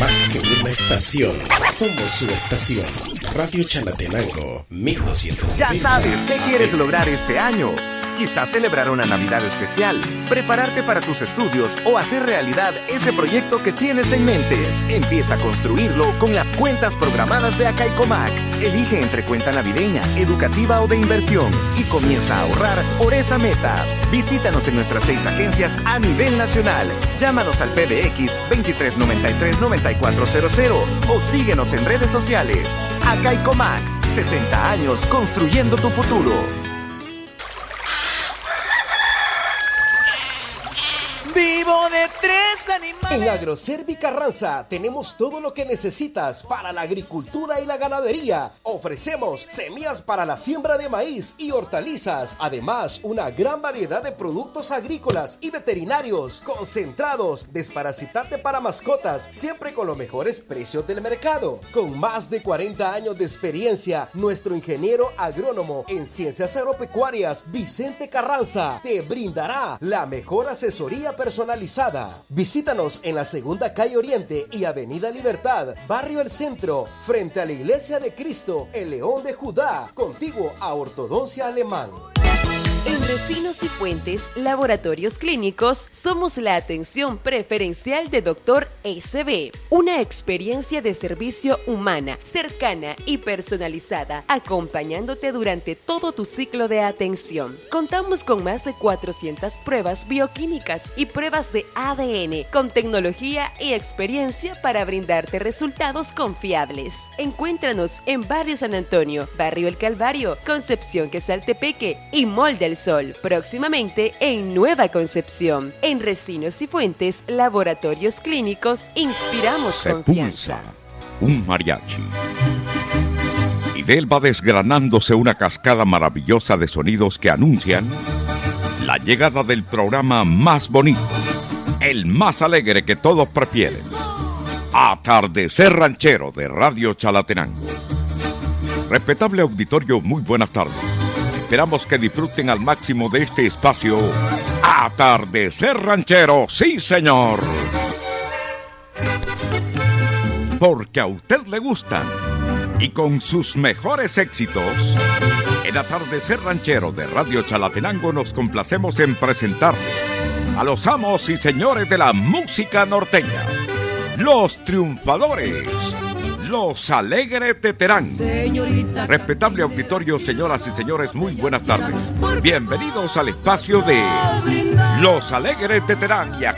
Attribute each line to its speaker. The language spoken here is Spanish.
Speaker 1: Más que una estación, somos su estación. Radio Chalatenango, 1200.
Speaker 2: Ya sabes qué quieres lograr este año. Quizás celebrar una Navidad especial, prepararte para tus estudios o hacer realidad ese proyecto que tienes en mente. Empieza a construirlo con las cuentas programadas de Acaicomac. Elige entre cuenta navideña, educativa o de inversión y comienza a ahorrar por esa meta. Visítanos en nuestras 6 agencias a nivel nacional. Llámanos al PBX 2393-9400 o síguenos en redes sociales. Acaicomac, 60 años construyendo tu futuro.
Speaker 3: Vivo de 3 animales.
Speaker 4: En Agroservi Carranza tenemos todo lo que necesitas para la agricultura y la ganadería. Ofrecemos semillas para la siembra de maíz y hortalizas. Además, una gran variedad de productos agrícolas y veterinarios, concentrados, desparasitante para mascotas, siempre con los mejores precios del mercado. Con más de 40 años de experiencia, nuestro ingeniero agrónomo en ciencias agropecuarias, Vicente Carranza, te brindará la mejor asesoría personalizada. Visítanos en la Segunda Calle Oriente y Avenida Libertad, Barrio El Centro, frente a la Iglesia de Cristo, el León de Judá, contiguo a Ortodoncia Alemán.
Speaker 5: En Resinos y Fuentes, Laboratorios Clínicos, somos la atención preferencial de Dr. SB. Una experiencia de servicio humana, cercana y personalizada, acompañándote durante todo tu ciclo de atención. Contamos con más de 400 pruebas bioquímicas y pruebas de ADN, con tecnología y experiencia para brindarte resultados confiables. Encuéntranos en Barrio San Antonio, Barrio El Calvario, Concepción Quesaltepeque y Mall del Sol, próximamente en Nueva Concepción. En Resinos y Fuentes, Laboratorios Clínicos, inspiramos confianza.
Speaker 6: Se pulsa un mariachi. Y de él va desgranándose una cascada maravillosa de sonidos que anuncian la llegada del programa más bonito, el más alegre que todos prefieren. Atardecer Ranchero de Radio Chalatenango. Respetable auditorio, muy buenas tardes. Esperamos que disfruten al máximo de este espacio. Atardecer Ranchero, sí señor. Porque a usted le gustan. Y con sus mejores éxitos, en Atardecer Ranchero de Radio Chalatenango nos complacemos en presentarle a los amos y señores de la música norteña, los triunfadores, los alegres de Terán. Respetable auditorio, señoras y señores, muy buenas tardes. Bienvenidos al espacio de Los Alegres de Terán. Y